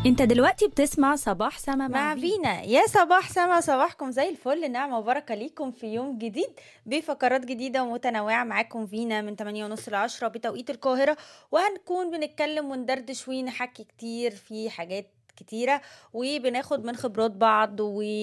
انت دلوقتي بتسمع صباح سما مع مع فينا. فينا. يا صباح سما، صباحكم زي الفل، نعمة وبركة ليكم في يوم جديد بفقرات جديدة ومتنوعة. معاكم فينا من 8:30 ل10 بتوقيت القاهرة، وهنكون بنتكلم وندردش ونحكي كتير في حاجات كتيرة، وبناخد من خبرات بعض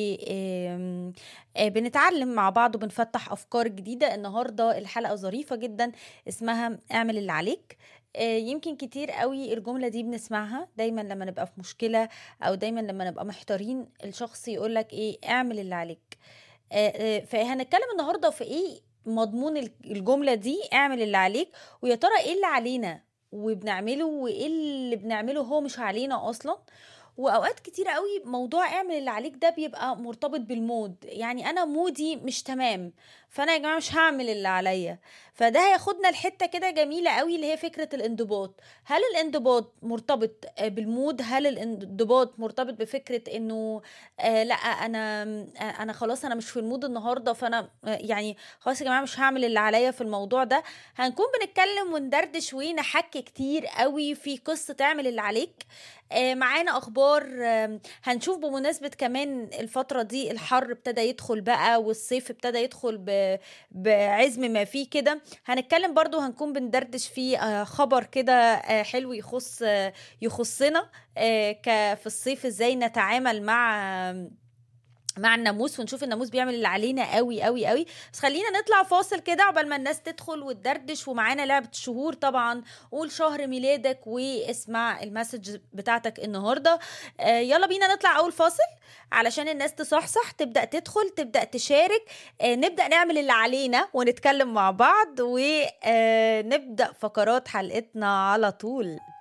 وبنتعلم مع بعض وبنفتح أفكار جديدة. النهاردة الحلقة ظريفة جدا، اسمها اعمل اللي عليك. يمكن كتير قوي الجملة دي بنسمعها دايما لما نبقى في مشكلة، او دايما لما نبقى محتارين الشخص يقولك ايه؟ اعمل اللي عليك. فهنتكلم النهارده في ايه مضمون الجمله دي، اعمل اللي عليك. ويا ترى ايه اللي علينا وبنعمله، وايه اللي بنعمله هو مش علينا اصلا. واوقات كتير قوي موضوع اعمل اللي عليك ده بيبقى مرتبط بالمود، يعني انا مودي مش تمام، فانا يا جماعه مش هعمل اللي عليا. فده هياخدنا لحته كده جميله قوي، اللي هي فكره الانضباط. هل الانضباط مرتبط بالمود؟ هل الانضباط مرتبط بفكره انه لا انا خلاص انا مش في المود النهارده، فانا يعني خلاص يا جماعه مش هعمل اللي عليا في الموضوع ده. هنكون بنتكلم وندردش ونحكي كتير قوي في قصه اعمل اللي عليك. معانا اخبار. هنشوف بمناسبه كمان الفتره دي الحر ابتدى يدخل بقى، والصيف ابتدى يدخل بعزم ما فيه كده. هنتكلم برضو، هنكون بندردش في خبر كده حلو يخصنا في الصيف، ازاي نتعامل مع الناموس، ونشوف الناموس بيعمل اللي علينا قوي قوي قوي. بس خلينا نطلع فاصل كده عقبال ما الناس تدخل وتدردش. ومعانا لعبة الشهور طبعا، قول شهر ميلادك واسمع المسج بتاعتك النهاردة. يلا بينا نطلع اول فاصل علشان الناس تصحصح، تبدأ تدخل، تبدأ تشارك. نبدأ نعمل اللي علينا ونتكلم مع بعض، ونبدأ فقرات حلقتنا على طول.